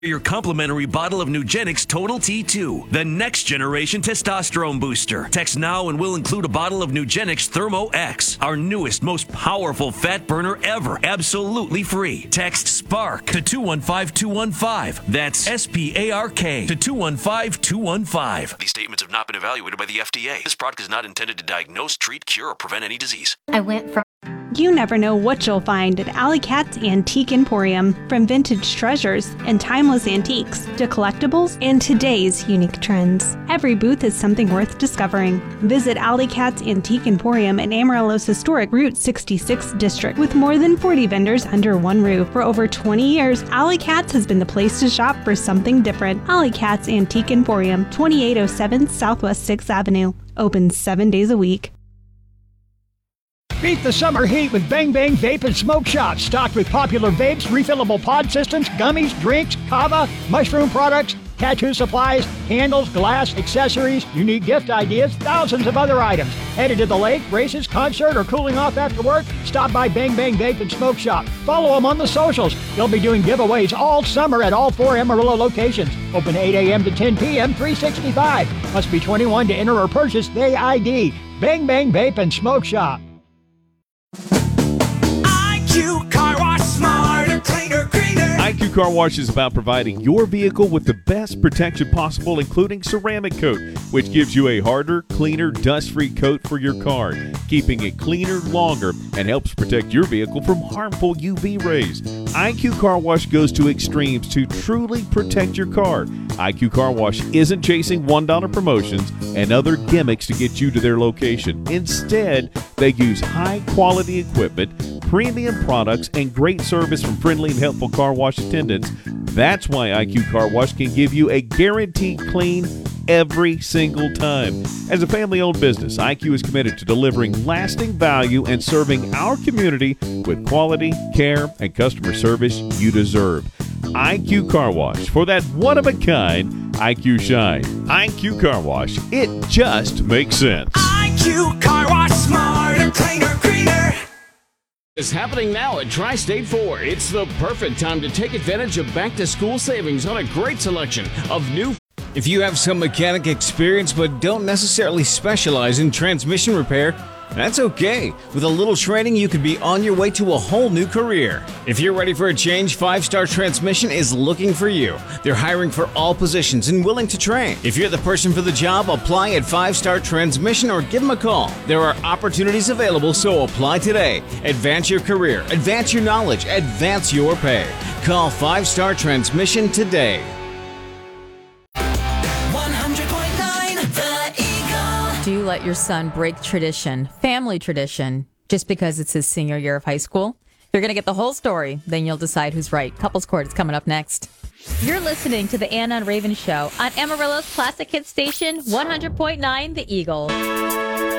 Your complimentary bottle of Nugenix Total T2, the next generation testosterone booster. Text now and we'll include a bottle of Nugenix Thermo X, our newest, most powerful fat burner ever, absolutely free. Text SPARK to 215215. That's SPARK to 215215. These statements have not been evaluated by the FDA. This product is not intended to diagnose, treat, cure, or prevent any disease. You never know what you'll find at Alley Cat's Antique Emporium. From vintage treasures and timeless antiques to collectibles and today's unique trends. Every booth is something worth discovering. Visit Alley Cat's Antique Emporium in Amarillo's historic Route 66 district with more than 40 vendors under one roof. For over 20 years, Alley Cat's has been the place to shop for something different. Alley Cat's Antique Emporium, 2807 Southwest 6th Avenue. Open 7 days a week. Beat the summer heat with Bang Bang Vape and Smoke Shop. Stocked with popular vapes, refillable pod systems, gummies, drinks, kava, mushroom products, tattoo supplies, candles, glass, accessories, unique gift ideas, thousands of other items. Headed to the lake, races, concert, or cooling off after work? Stop by Bang Bang Vape and Smoke Shop. Follow them on the socials. They'll be doing giveaways all summer at all 4 Amarillo locations. Open 8 a.m. to 10 p.m., 365. Must be 21 to enter or purchase the ID. Bang Bang Vape and Smoke Shop. IQ Car Wash, smarter, cleaner, greener. IQ Car Wash is about providing your vehicle with the best protection possible, including ceramic coat, which gives you a harder, cleaner, dust-free coat for your car, keeping it cleaner longer and helps protect your vehicle from harmful UV rays. IQ Car Wash goes to extremes to truly protect your car. IQ Car Wash isn't chasing $1 promotions and other gimmicks to get you to their location. Instead, they use high-quality equipment, premium products, and great service from friendly and helpful car wash attendants. That's why IQ Car Wash can give you a guaranteed clean every single time. As a family-owned business, IQ is committed to delivering lasting value and serving our community with quality, care, and customer service you deserve. IQ Car Wash, for that one-of-a-kind IQ shine. IQ Car Wash, it just makes sense. IQ Car Wash, smarter, cleaner, greener. Is happening now at Tri-State Ford. It's the perfect time to take advantage of back-to-school savings on a great selection of new. If you have some mechanic experience but don't necessarily specialize in transmission repair, that's okay. With a little training, you could be on your way to a whole new career. If you're ready for a change, 5 Star Transmission is looking for you. They're hiring for all positions and willing to train. If you're the person for the job, apply at 5 Star Transmission or give them a call. There are opportunities available, so apply today. Advance your career, advance your knowledge, advance your pay. Call 5 Star Transmission today. Do you let your son break tradition, family tradition, just because it's his senior year of high school? You're going to get the whole story, then you'll decide who's right. Couples Court is coming up next. You're listening to the Anna and Raven Show on Amarillo's Classic Hit Station, 100.9 The Eagle.